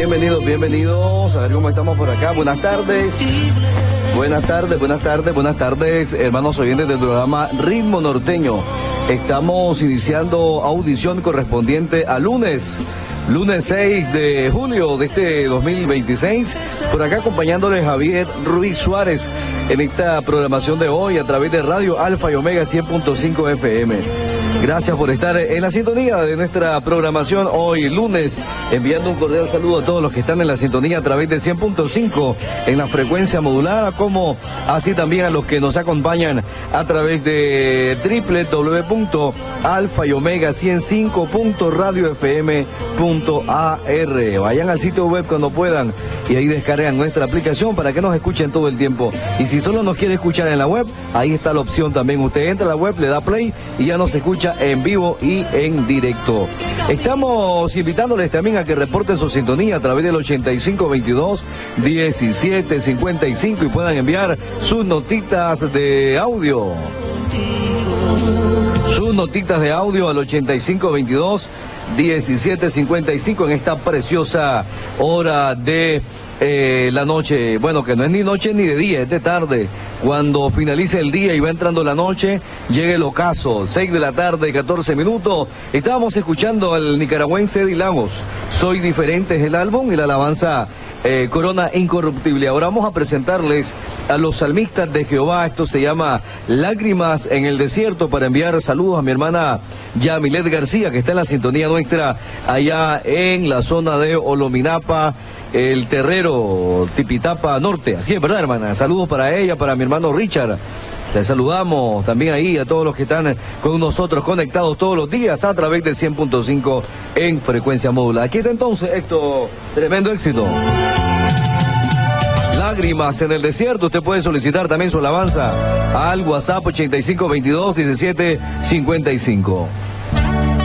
Bienvenidos, bienvenidos. A ver cómo estamos por acá. Buenas tardes. Buenas tardes, buenas tardes, buenas tardes, hermanos oyentes del programa Ritmo Norteño. Estamos iniciando audición correspondiente a lunes 6 de julio de este 2026. Por acá acompañándoles Javier Ruiz Suárez en esta programación de hoy a través de Radio Alfa y Omega 100.5 FM. Gracias por estar en la sintonía de nuestra programación hoy lunes, enviando un cordial saludo a todos los que están en la sintonía a través de 100.5 en la frecuencia modulada, como así también a los que nos acompañan a través de www.alfayomega105.radiofm.ar. Vayan al sitio web cuando puedan y ahí descargan nuestra aplicación para que nos escuchen todo el tiempo. Y si solo nos quiere escuchar en la web, ahí está la opción también. Usted entra a la web, le da play y ya nos escucha en vivo y en directo. Estamos invitándoles también a que reporten su sintonía a través del 8522-1755 y puedan enviar sus notitas de audio. Sus notitas de audio al 8522-1755 en esta preciosa hora de la noche. Bueno, que no es ni noche ni de día, es de tarde. Cuando finalice el día y va entrando la noche, llega el ocaso, 6 de la tarde, 14 minutos. Estábamos escuchando al nicaragüense Eddie Lagos. Soy Diferente es el álbum y la alabanza Corona Incorruptible. Ahora vamos a presentarles a los salmistas de Jehová. Esto se llama Lágrimas en el Desierto, para enviar saludos a mi hermana Yamilet García, que está en la sintonía nuestra allá en la zona de Olominapa, el Terrero, Tipitapa Norte. Así es, ¿verdad, hermana? Saludos para ella, para mi hermano Richard. Les saludamos también ahí a todos los que están con nosotros conectados todos los días a través de 100.5 en frecuencia módula. Aquí está entonces esto, tremendo éxito. Lágrimas en el Desierto. Usted puede solicitar también su alabanza al WhatsApp 8522-1755.